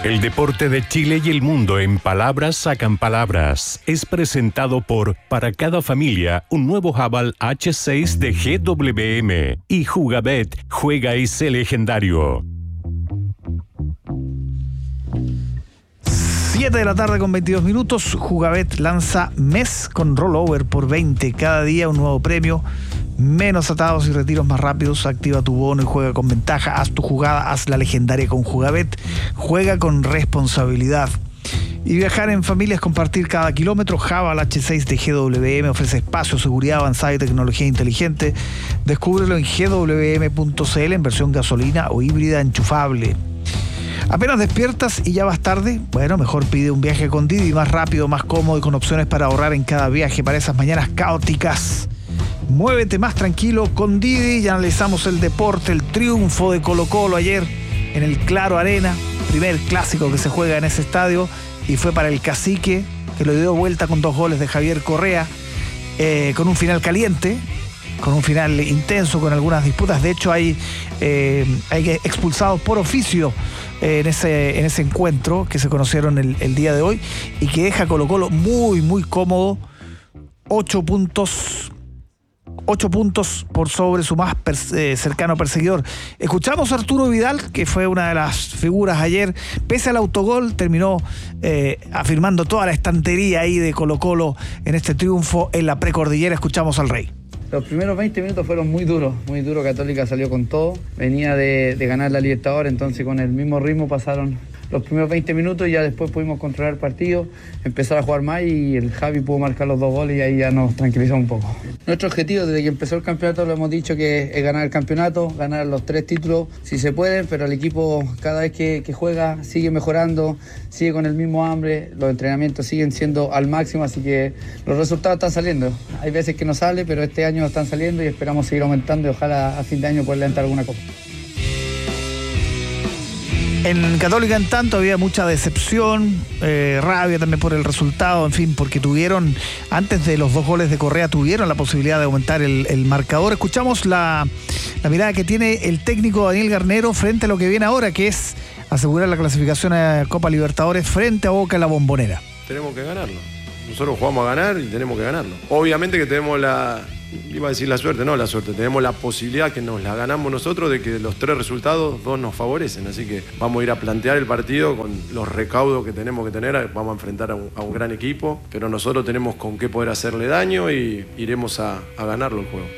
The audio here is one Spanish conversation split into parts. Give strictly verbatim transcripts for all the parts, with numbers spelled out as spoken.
El deporte de Chile y el mundo en palabras sacan palabras. Es presentado por Para cada familia, un nuevo Haval H seis de G W M. Y Jugabet, juega y sé legendario. siete de la tarde con veintidós minutos. Jugabet lanza mes con rollover por veinte. Cada día un nuevo premio. Menos atados y retiros más rápidos. Activa tu bono y juega con ventaja. Haz tu jugada, haz la legendaria con Jugabet. Juega con responsabilidad. Y viajar en familia es compartir cada kilómetro. Haval H seis de G W M ofrece espacio, seguridad avanzada y tecnología inteligente. Descúbrelo en g w m punto c l en versión gasolina o híbrida enchufable. ¿Apenas despiertas y ya vas tarde? Bueno, mejor pide un viaje con Didi, más rápido, más cómodo y con opciones para ahorrar en cada viaje para esas mañanas caóticas. Muévete más tranquilo con Didi. Ya analizamos el deporte, el triunfo de Colo-Colo ayer en el Claro Arena, primer clásico que se juega en ese estadio, y fue para el Cacique, que lo dio vuelta con dos goles de Javier Correa, eh, con un final caliente, con un final intenso, con algunas disputas. De hecho, hay, eh, hay expulsados por oficio eh, en, ese, en ese encuentro que se conocieron el, el día de hoy, y que deja a Colo-Colo muy, muy cómodo. Ocho puntos... Ocho puntos por sobre su más per, eh, cercano perseguidor. Escuchamos a Arturo Vidal, que fue una de las figuras ayer. Pese al autogol, terminó eh, afirmando toda la estantería ahí de Colo-Colo en este triunfo en la precordillera. Escuchamos al Rey. Los primeros veinte minutos fueron muy duros, muy duros. Católica salió con todo. Venía de, de ganar la Libertadores, entonces con el mismo ritmo pasaron los primeros veinte minutos y ya después pudimos controlar el partido, empezar a jugar más, y el Javi pudo marcar los dos goles y ahí ya nos tranquilizó un poco. Nuestro objetivo desde que empezó el campeonato, lo hemos dicho, que es ganar el campeonato, ganar los tres títulos si se puede, pero el equipo cada vez que, que juega sigue mejorando, sigue con el mismo hambre, los entrenamientos siguen siendo al máximo, así que los resultados están saliendo. Hay veces que no sale, pero este año están saliendo y esperamos seguir aumentando y ojalá a fin de año poder levantar alguna copa. En Católica, en tanto, había mucha decepción, eh, rabia también por el resultado, en fin, porque tuvieron, antes de los dos goles de Correa, tuvieron la posibilidad de aumentar el, el marcador. Escuchamos la, la mirada que tiene el técnico Daniel Garnero frente a lo que viene ahora, que es asegurar la clasificación a Copa Libertadores frente a Boca en la Bombonera. Tenemos que ganarlo. Nosotros jugamos a ganar y tenemos que ganarlo. Obviamente que tenemos la... Iba a decir la suerte, no la suerte, tenemos la posibilidad que nos la ganamos nosotros de que los tres resultados, dos nos favorecen, así que vamos a ir a plantear el partido con los recaudos que tenemos que tener, vamos a enfrentar a un, a un gran equipo, pero nosotros tenemos con qué poder hacerle daño y iremos a, a ganarlo el juego.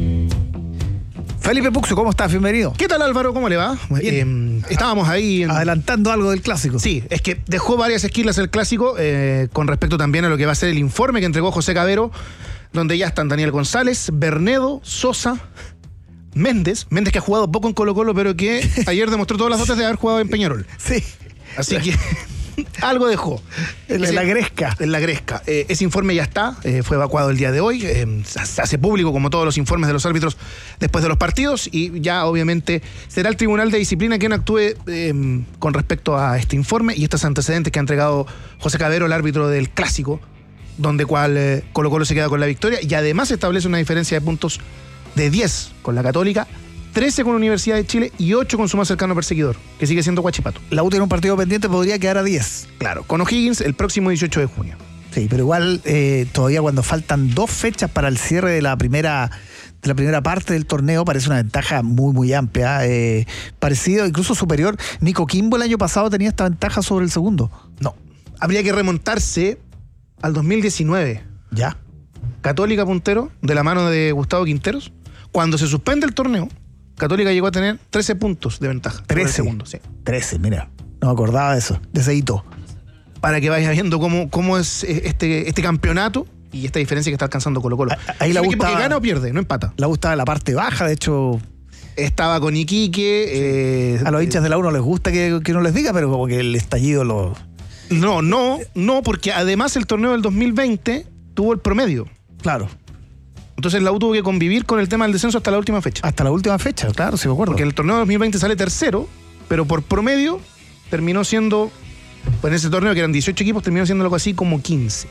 Felipe Puxo, ¿cómo estás? Bienvenido. ¿Qué tal, Álvaro? ¿Cómo le va? Eh, estábamos ahí... En... Adelantando algo del clásico. Sí, es que dejó varias esquilas el clásico, eh, con respecto también a lo que va a ser el informe que entregó José Cavero, donde ya están Daniel González, Bernedo, Sosa, Méndez, Méndez que ha jugado poco en Colo-Colo, pero que ayer demostró todas las dotes de haber jugado en Peñarol. Sí. Así que algo dejó. En Ese, la Gresca. En la Gresca. Eh, ese informe ya está, eh, fue evacuado el día de hoy, eh, se hace público como todos los informes de los árbitros después de los partidos, y ya obviamente será el Tribunal de Disciplina quien actúe eh, con respecto a este informe y estos antecedentes que ha entregado José Cavero, el árbitro del clásico, donde cual eh, Colo-Colo se queda con la victoria, y además establece una diferencia de puntos de diez con la Católica, trece con Universidad de Chile y ocho con su más cercano perseguidor, que sigue siendo Huachipato. La U tiene un partido pendiente, podría quedar a diez. Claro, con O'Higgins el próximo dieciocho de junio. Sí, pero igual eh, todavía cuando faltan dos fechas para el cierre de la primera de la primera parte del torneo, parece una ventaja muy muy amplia, eh, parecido, incluso superior. Nico Quimbo el año pasado tenía esta ventaja sobre el segundo. No, habría que remontarse al dos mil diecinueve. Ya. Católica puntero, de la mano de Gustavo Quinteros. Cuando se suspende el torneo, Católica llegó a tener trece puntos de ventaja. trece segundos, sí. trece, mira. No me acordaba de eso, de ese hito. Para que vayas viendo cómo, cómo es este, este campeonato y esta diferencia que está alcanzando Colo-Colo. Ahí la equipo gustaba, que gana o pierde, no empata. La gustaba la parte baja, de hecho. Estaba con Iquique. Eh, a los hinchas de la U no les gusta que, que no les diga, pero como que el estallido lo... No, no, no, porque además el torneo del dos mil veinte tuvo el promedio. Claro. Entonces la U tuvo que convivir con el tema del descenso hasta la última fecha. Hasta la última fecha, claro, sí me acuerdo. Porque el torneo del dos mil veinte sale tercero, pero por promedio terminó siendo, pues en ese torneo que eran dieciocho equipos, terminó siendo algo así como quince.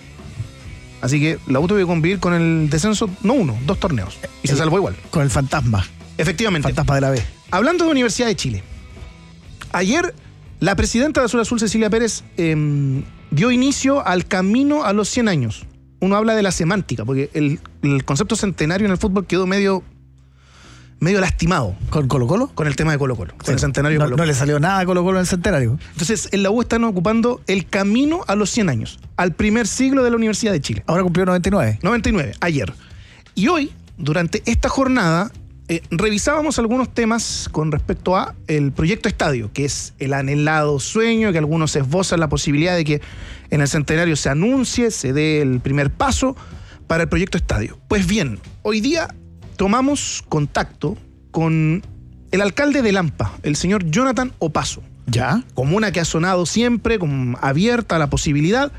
Así que la U tuvo que convivir con el descenso, no uno, dos torneos. Y el, se salvó igual. Con el fantasma. Efectivamente. Fantasma de la B. Hablando de Universidad de Chile. Ayer La presidenta de Azul Azul, Cecilia Pérez, eh, dio inicio al camino a los cien años. Uno habla de la semántica, porque el, el concepto centenario en el fútbol quedó medio, medio lastimado. ¿Con Colo Colo? Con el tema de Colo Colo. Con Sí. el centenario no, de Colo Colo. no le salió nada a Colo Colo en el centenario. Entonces, en la U están ocupando el camino a los cien años, al primer siglo de la Universidad de Chile. Ahora cumplió noventa y nueve. noventa y nueve, ayer. Y hoy, durante esta jornada, eh, revisábamos algunos temas con respecto a el proyecto estadio, que es el anhelado sueño, que algunos esbozan la posibilidad de que en el centenario se anuncie, se dé el primer paso para el proyecto estadio. Pues bien, hoy día tomamos contacto con el alcalde de Lampa, el señor Jonathan Opaso. ¿Ya? Comuna que ha sonado siempre, como abierta a la posibilidad.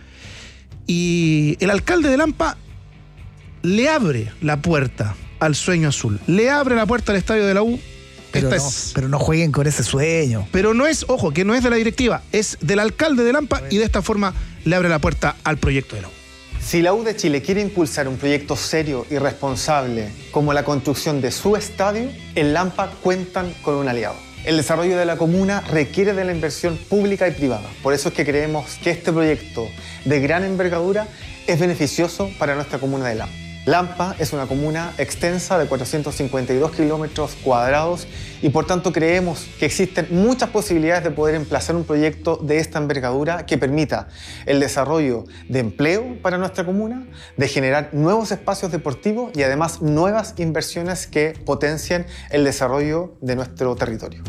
Y el alcalde de Lampa le abre la puerta al sueño azul. Le abre la puerta al estadio de la U. Pero, Esta no, es- pero no jueguen con ese sueño. pero no es, ojo, que no es de la directiva, es del alcalde de Lampa y de esta forma le abre la puerta al proyecto de la U. Si la U de Chile quiere impulsar un proyecto serio y responsable como la construcción de su estadio, en Lampa cuentan con un aliado. El desarrollo de la comuna requiere de la inversión pública y privada. Por eso es que creemos que este proyecto de gran envergadura es beneficioso para nuestra comuna de Lampa. Lampa es una comuna extensa de cuatrocientos cincuenta y dos kilómetros cuadrados y por tanto creemos que existen muchas posibilidades de poder emplazar un proyecto de esta envergadura que permita el desarrollo de empleo para nuestra comuna, de generar nuevos espacios deportivos y además nuevas inversiones que potencien el desarrollo de nuestro territorio.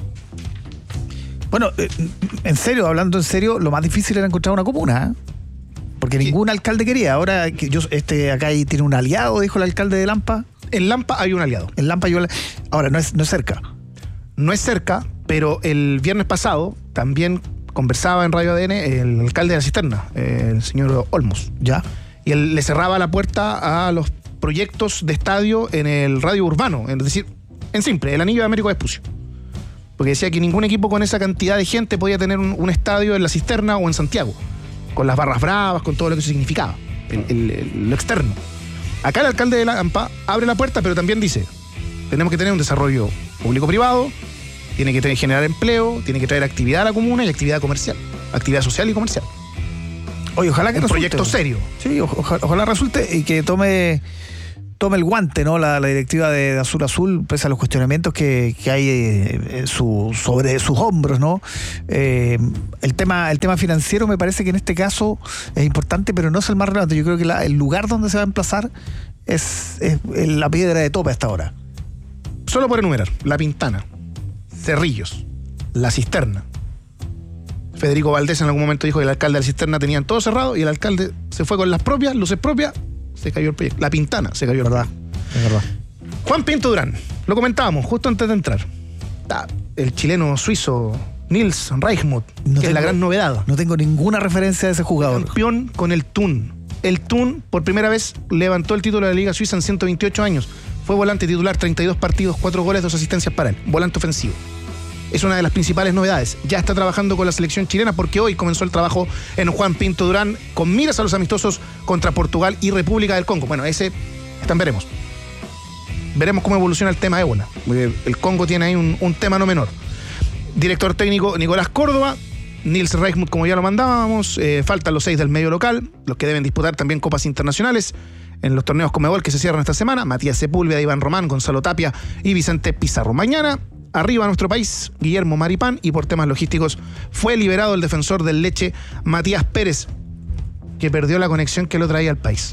Bueno, eh, en serio, hablando en serio, lo más difícil era encontrar una comuna, ¿eh? Porque Sí. ningún alcalde quería. Ahora que yo, este, acá ahí tiene un aliado, dijo el alcalde de Lampa. En Lampa hay un aliado. En Lampa yo... Ahora, no es, no es cerca. No es cerca, pero el viernes pasado también conversaba en Radio A D N el alcalde de la Cisterna, el señor Olmos. ¿Ya? Y él le cerraba la puerta a los proyectos de estadio en el radio urbano, es decir, en simple, el anillo de Américo Vespucio. Porque decía que ningún equipo con esa cantidad de gente podía tener un, un estadio en la Cisterna o en Santiago, con las barras bravas, con todo lo que eso significaba, el- el- el- lo externo. Acá el alcalde de Lampa abre la puerta, pero también dice, tenemos que tener un desarrollo público-privado, tiene que tener- generar empleo, tiene que traer actividad a la comuna y actividad comercial, actividad social y comercial. Oye, ojalá que Un resulte. proyecto serio. Sí, oja- ojalá, ojalá resulte y que tome, tome el guante, ¿no? La, la directiva de, de Azul Azul, pese a los cuestionamientos que, que hay eh, en su, sobre sus hombros, ¿no? Eh, el tema, el tema financiero me parece que en este caso es importante, pero no es el más relevante. Yo creo que la- el lugar donde se va a emplazar es, es la piedra de tope hasta ahora. Solo por enumerar, La Pintana, Cerrillos, La Cisterna. Federico Valdés en algún momento dijo que el alcalde de La Cisterna tenían todo cerrado y el alcalde se fue con las propias, luces propias, se cayó el proyecto. La Pintana se cayó el ¿Verdad? Es verdad. Juan Pinto Durán, lo comentábamos justo antes de entrar. Está el chileno suizo Nils Reichmuth, No que es la tengo- gran novedad. No tengo ninguna referencia de ese jugador. Campeón con el Thun. El Thun por primera vez levantó el título de la Liga Suiza en ciento veintiocho años. Fue volante titular, treinta y dos partidos, cuatro goles, dos asistencias para él. Volante ofensivo. Es una de las principales novedades. Ya está trabajando con la selección chilena porque hoy comenzó el trabajo en Juan Pinto Durán con miras a los amistosos contra Portugal y República del Congo. Bueno, ese están veremos. Veremos cómo evoluciona el tema de ébola. Porque el Congo tiene ahí un, un tema no menor. Director técnico Nicolás Córdoba, Nils Reichmuth, como ya lo mandábamos. Eh, faltan los seis del medio local, los que deben disputar también copas internacionales en los torneos Conmebol que se cierran esta semana. Matías Sepúlveda, Iván Román, Gonzalo Tapia y Vicente Pizarro. Mañana, arriba a nuestro país, Guillermo Maripán, y por temas logísticos fue liberado el defensor del Leche, Matías Pérez, que perdió la conexión que lo traía al país.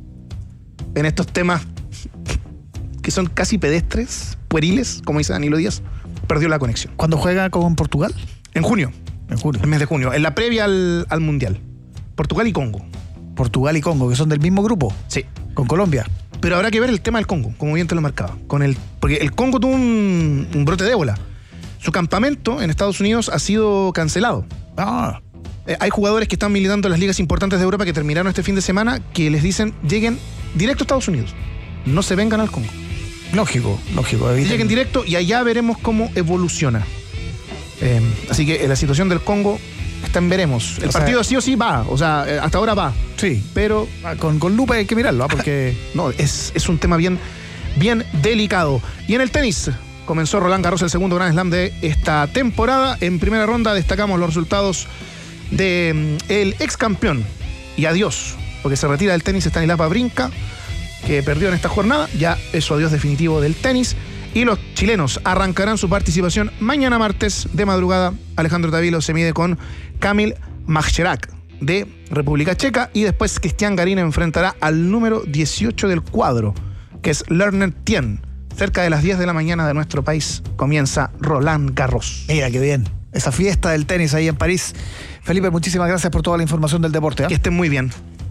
En estos temas que son casi pedestres, pueriles, como dice Danilo Díaz, perdió la conexión. ¿Cuándo juega con Portugal? En junio, En julio. el mes de junio, en la previa al, al Mundial. Portugal y Congo. Portugal y Congo, que son del mismo grupo, Sí. con Colombia. Pero habrá que ver el tema del Congo, como bien te lo marcaba. Con el, porque el Congo tuvo un, un brote de ébola. Su campamento en Estados Unidos ha sido cancelado. Ah, Eh, hay jugadores que están militando en las ligas importantes de Europa que terminaron este fin de semana que les dicen lleguen directo a Estados Unidos. No se vengan al Congo. lógico, lógico. eviten- Lleguen directo y allá veremos cómo evoluciona. Eh, así que eh, la situación del Congo está en veremos. El O sea- partido sí o sí va, o sea, eh, hasta ahora va. Sí, Pero ah, con, con lupa hay que mirarlo, ¿ah? Porque no, es, es un tema bien, bien delicado. Y en el tenis, comenzó Roland Garros, el segundo Grand Slam de esta temporada. En primera ronda destacamos los resultados del de, ex campeón y adiós, porque se retira del tenis Stanislav Wawrinka, que perdió en esta jornada. Ya es su adiós definitivo del tenis. Y los chilenos arrancarán su participación mañana martes de madrugada. Alejandro Tavilo se mide con Kamil Majchrak de República Checa, y después Cristian Garín enfrentará al número dieciocho del cuadro, que es Lerner Tien. Cerca de las diez de la mañana de nuestro país comienza Roland Garros. Mira qué bien, esa fiesta del tenis ahí en París. Felipe, muchísimas gracias por toda la información del deporte, ¿eh? Que estén muy bien.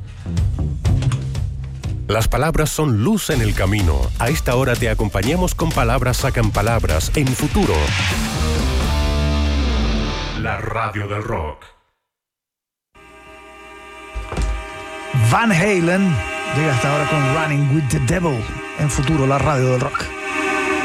Las palabras son luz en el camino. A esta hora te acompañamos con Palabras Sacan Palabras en Futuro. La radio del rock. Van Halen llega hasta ahora con Running with the Devil en Futuro, la radio del rock.